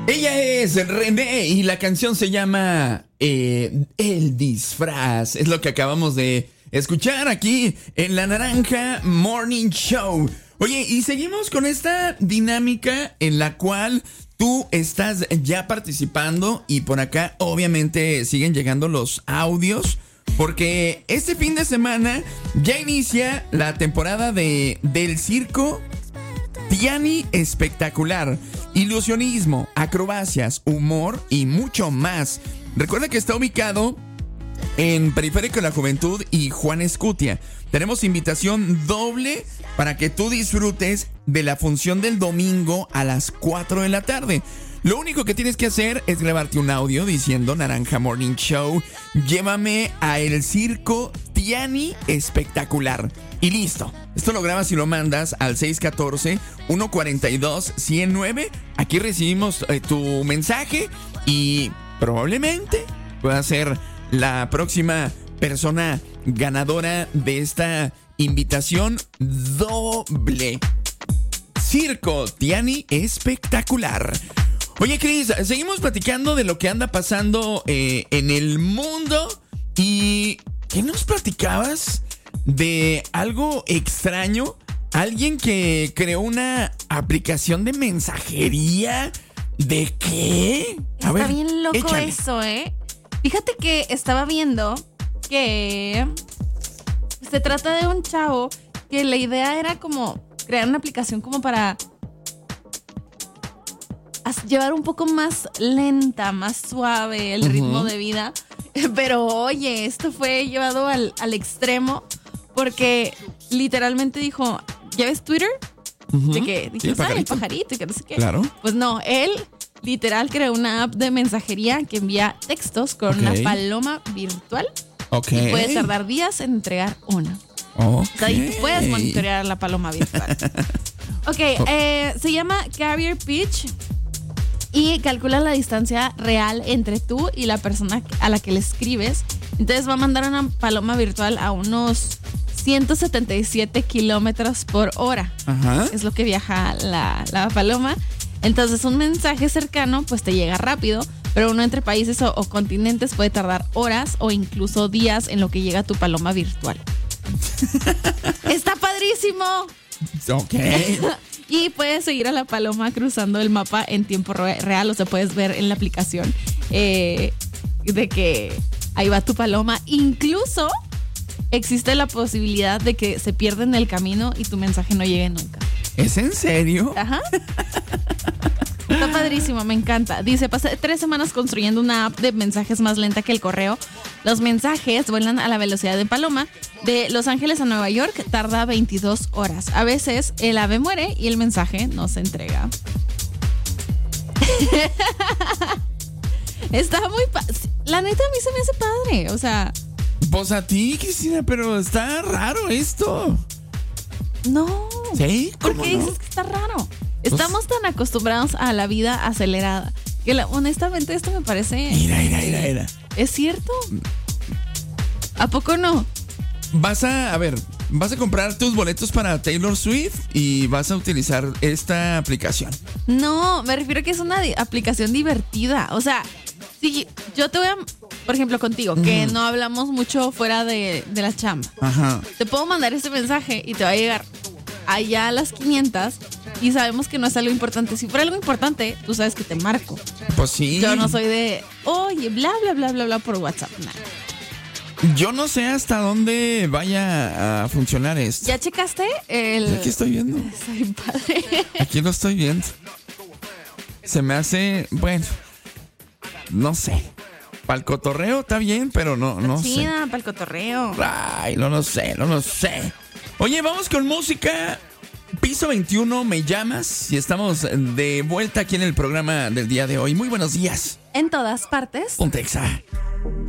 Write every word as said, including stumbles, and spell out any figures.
Ella es René y la canción se llama eh, El Disfraz. Es lo que acabamos de escuchar aquí en La Naranja Morning Show. Oye, y seguimos con esta dinámica en la cual tú estás ya participando y por acá obviamente siguen llegando los audios. Porque este fin de semana ya inicia la temporada de del circo Tiani Espectacular. Ilusionismo, acrobacias, humor y mucho más. Recuerda que está ubicado en Periférico de la Juventud y Juan Escutia. Tenemos invitación doble para que tú disfrutes de la función del domingo a las cuatro de la tarde. Lo único que tienes que hacer es grabarte un audio diciendo Naranja Morning Show, llévame a el circo Tiani Espectacular. Y listo. Esto lo grabas y lo mandas al seis uno cuatro, uno cuatro dos, uno cero nueve. Aquí recibimos eh, tu mensaje y probablemente pueda ser la próxima persona ganadora de esta invitación doble. Circo Tiani Espectacular. Oye, Cris, seguimos platicando de lo que anda pasando eh, en el mundo. ¿Y qué nos platicabas de algo extraño? Alguien que creó una aplicación de mensajería. ¿De qué? A Está ver, bien loco échale. Eso, ¿eh? Fíjate que estaba viendo que se trata de un chavo que la idea era como crear una aplicación como para llevar un poco más lenta, más suave el uh-huh. ritmo de vida. Pero oye, esto fue llevado al, al extremo porque literalmente dijo, ¿ya ves Twitter? Uh-huh. De que dijo, sí, el pajarito. el pajarito y que no sé qué. Claro. Pues no, él literal creó una app de mensajería que envía textos con okay. una paloma virtual. Ok. Y puede tardar días en entregar uno. Okay. O sea, y puedes monitorear la paloma virtual. Ok, oh. eh, se llama Carrier Pitch y calcula la distancia real entre tú y la persona a la que le escribes. Entonces va a mandar una paloma virtual a unos ciento setenta y siete kilómetros por hora. Ajá. Es lo que viaja la, la paloma. Entonces un mensaje cercano pues te llega rápido, pero uno entre países o, o continentes puede tardar horas o incluso días en lo que llega tu paloma virtual. ¡Está padrísimo! Ok. Y puedes seguir a la paloma cruzando el mapa en tiempo real. O sea, puedes ver en la aplicación eh, de que ahí va tu paloma. Incluso existe la posibilidad de que se pierda en el camino y tu mensaje no llegue nunca. ¿Es en serio? Ajá. Está padrísimo, me encanta. Dice, pasé tres semanas construyendo una app de mensajes más lenta que el correo. Los mensajes vuelan a la velocidad de paloma. De Los Ángeles a Nueva York tarda veintidós horas. A veces el ave muere y el mensaje no se entrega. Está muy... Pa- la neta a mí se me hace padre, o sea... Pues a ti, Cristina, pero está raro esto. No. ¿Sí? ¿Por qué no? Dices que está raro? Estamos tan acostumbrados a la vida acelerada que la, honestamente esto me parece... Mira, mira, mira, mira. ¿Es cierto? ¿A poco no? Vas a, a ver, vas a comprar tus boletos para Taylor Swift y vas a utilizar esta aplicación. No, me refiero a que es una di- aplicación divertida. O sea, si yo te voy a... Por ejemplo, contigo, que mm. no hablamos mucho fuera de, de la chamba. Ajá. Te puedo mandar este mensaje y te va a llegar allá a las quinientas y sabemos que no es algo importante. Si fuera algo importante, tú sabes que te marco. Pues sí. Yo no soy de, oye, bla, bla, bla, bla, bla por WhatsApp. Nah. Yo no sé hasta dónde vaya a funcionar esto. ¿Ya checaste? El... Aquí estoy viendo. Soy padre. Aquí lo estoy viendo. Se me hace, bueno, no sé. Para el cotorreo está bien, pero no, no sí, sé. Sí, para el cotorreo. Ay, no lo sé, no lo sé. Oye, vamos con música. Piso veintiuno, me llamas. Y estamos de vuelta aquí en el programa del día de hoy. Muy buenos días. En todas partes. Pontexa.